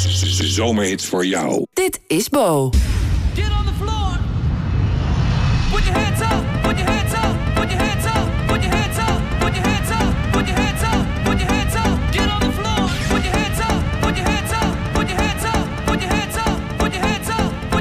Zomerhits voor jou. Dit is Bo. Get on the floor. Put your hands up. Put your hands up.